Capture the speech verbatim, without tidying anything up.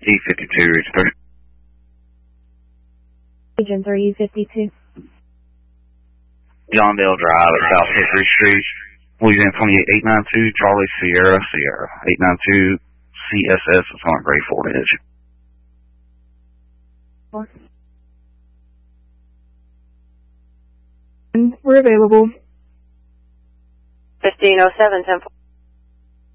E fifty-two, Ridge thirty. Agent three E fifty-two. Johndale Drive at South Hickory Street, Louisiana twenty-eight eight nine two, Charlie Sierra Sierra. eight nine two C S S is on a gray Ford Edge. We're available. fifteen oh seven, ten